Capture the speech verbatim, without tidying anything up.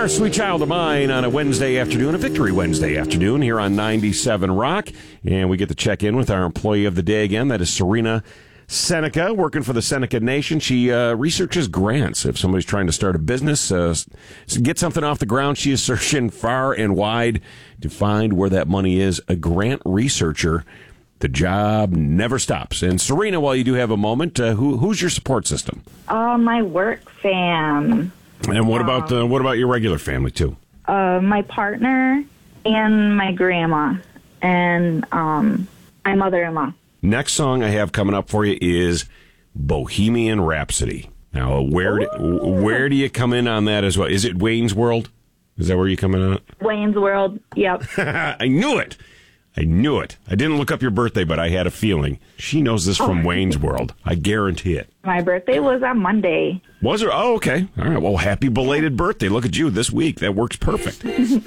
are, Sweet Child of Mine, on a Wednesday afternoon, a Victory Wednesday afternoon here on ninety-seven Rock. And we get to check in with our employee of the day again. That is Serena Seneca, working for the Seneca Nation. She uh, researches grants. If somebody's trying to start a business, uh, get something off the ground, she is searching far and wide to find where that money is. A grant researcher. The job never stops. And Serena, while you do have a moment, uh, who, who's your support system? Uh, my work fam. And what about uh, what about your regular family, too? Uh, my partner and my grandma and um, my mother-in-law. Next song I have coming up for you is Bohemian Rhapsody. Now, where do, where do you come in on that as well? Is it Wayne's World? Is that where you come in on it? Wayne's World, yep. I knew it. I knew it. I didn't look up your birthday, but I had a feeling. She knows this from Oh. Wayne's World. I guarantee it. My birthday was on Monday. Was there? Oh, okay. All right. Well, happy belated birthday. Look at you this week. That works perfect.